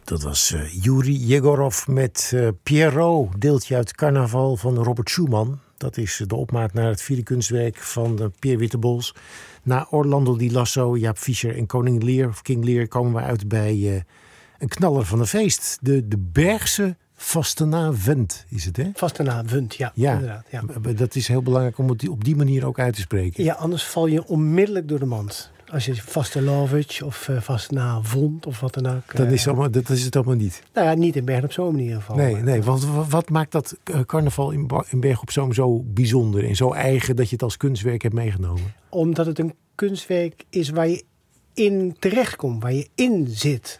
Dat was Yuri Yegorov met Pierrot, deeltje uit Carnaval van Robert Schumann. Dat is de opmaat naar het vierde kunstwerk van Peer Wittebols. Na Orlando di Lasso, Jaap Fischer en Koning Lear, of King Lear, komen we uit bij een knaller van een feest. De Bergse Vastenavond is het, hè? Vastenavond, ja, inderdaad. Ja. Dat is heel belangrijk om het op die manier ook uit te spreken. Ja, anders val je onmiddellijk door de mand. Als je Vastelovich of Vastenavond of wat dan ook. Dat is het allemaal niet. Nou ja, niet in Bergen op Zoom in ieder geval. Nee, want wat maakt dat carnaval in Bergen op Zoom zo bijzonder en zo eigen dat je het als kunstwerk hebt meegenomen? Omdat het een kunstwerk is waar je in terechtkomt, waar je in zit.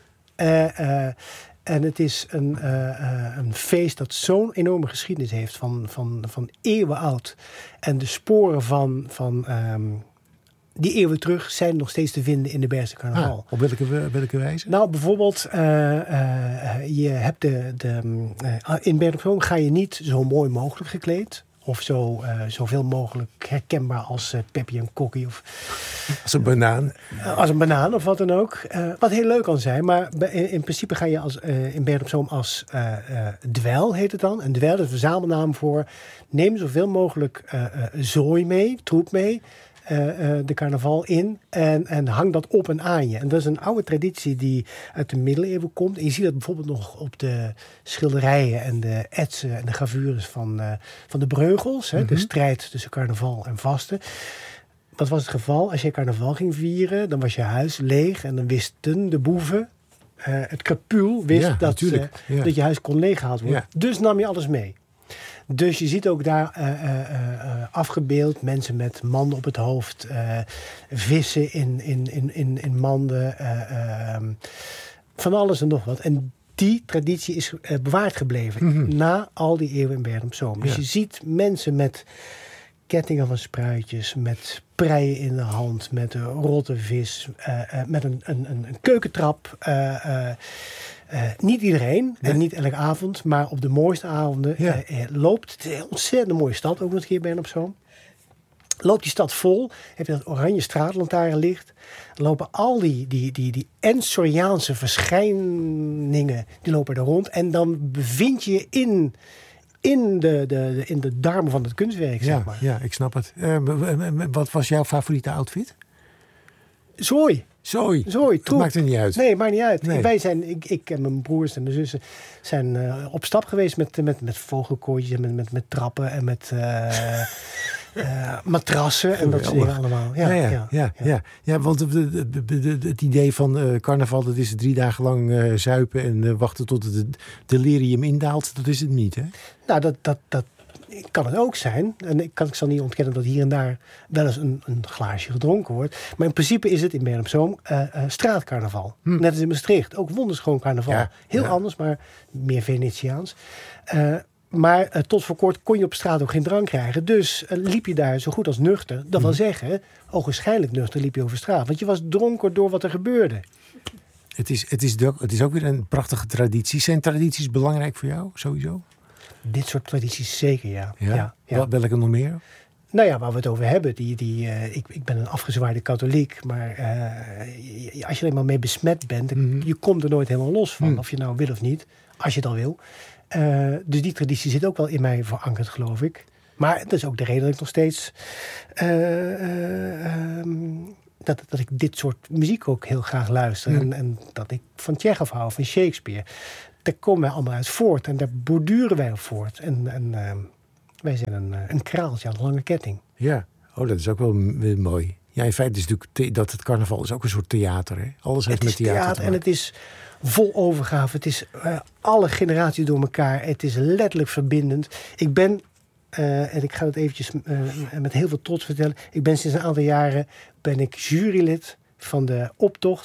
En het is een feest dat zo'n enorme geschiedenis heeft van eeuwen oud. En de sporen van die eeuwen terug zijn nog steeds te vinden in de Bergse carnaval. Op welke wijze? Nou, bijvoorbeeld, je hebt in Bergen op Zoom ga je niet zo mooi mogelijk gekleed. Of zoveel mogelijk herkenbaar als Peppy en Kokkie. Of als een banaan. Als een banaan of wat dan ook. Wat heel leuk kan zijn. Maar in principe ga je in Bergen op Zoom als dweil, heet het dan. En dweil is een verzamelnaam voor neem zoveel mogelijk zooi mee, troep mee. De carnaval in en hang dat op en aan je. En dat is een oude traditie die uit de middeleeuwen komt. En je ziet dat bijvoorbeeld nog op de schilderijen en de etsen en de gravures van de Breugels. Mm-hmm. De strijd tussen carnaval en vasten. Wat was het geval? Als je carnaval ging vieren, dan was je huis leeg en dan wisten de boeven, het krapul wist dat je huis kon leeggehaald worden. Ja. Dus nam je alles mee. Dus je ziet ook daar afgebeeld mensen met manden op het hoofd, vissen in manden, van alles en nog wat. En die traditie is bewaard gebleven na al die eeuwen in Bergen op Zoom. Dus je ziet mensen met kettingen van spruitjes, met preien in de hand, met een rotte vis, met een keukentrap. Niet iedereen en niet elke avond, maar op de mooiste avonden loopt. Het is een ontzettend mooie stad, ook nog een keer Bergen op Zoom. Loopt die stad vol, heb je dat oranje straatlantaarnlicht. Lopen al die Ensoriaanse verschijningen, die lopen er rond. En dan bevind je je in de darmen van het kunstwerk, zeg maar. Ja, ik snap het. Wat was jouw favoriete outfit? Zooi, dat maakt er niet uit. Nee, maakt niet uit. Nee. Wij zijn, ik en mijn broers en de zussen zijn op stap geweest met vogelkooitjes en met trappen en met matrassen en dat soort dingen allemaal. Ja, want het idee van carnaval, dat is 3 dagen lang zuipen en wachten tot het delirium indaalt, dat is het niet, hè? Nou, dat kan het ook zijn. En ik zal niet ontkennen dat hier en daar wel eens een glaasje gedronken wordt. Maar in principe is het in Bergen op Zoom straatcarnaval. Net als in Maastricht. Ook wonderschoon carnaval. Ja, heel anders, maar meer Venetiaans. Maar tot voor kort kon je op straat ook geen drank krijgen. Dus liep je daar zo goed als nuchter. Dat wil zeggen, ogenschijnlijk nuchter liep je over straat. Want je was dronken door wat er gebeurde. Het is ook weer een prachtige traditie. Zijn tradities belangrijk voor jou, sowieso? Dit soort tradities zeker, ja. Welke nog meer? Nou ja, waar we het over hebben. Ik ben een afgezwaarde katholiek. Maar als je er eenmaal mee besmet bent, je komt er nooit helemaal los van. Of je nou wil of niet. Als je het al wil. Dus die traditie zit ook wel in mij verankerd, geloof ik. Maar dat is ook de reden dat ik nog steeds dat ik dit soort muziek ook heel graag luister. En dat ik van Tchekhov hou, van Shakespeare. Daar komen wij allemaal uit voort. En daar borduren wij op voort. En wij zijn een kraaltje aan de lange ketting. Ja, dat is ook wel mooi. Ja, in feite is natuurlijk dat het carnaval is ook een soort theater. Hè? Alles heeft met theater te maken. En het is vol overgave. Het is alle generaties door elkaar. Het is letterlijk verbindend. Ik ben, en ik ga het eventjes met heel veel trots vertellen. Ik ben sinds een aantal jaren jurylid van de optocht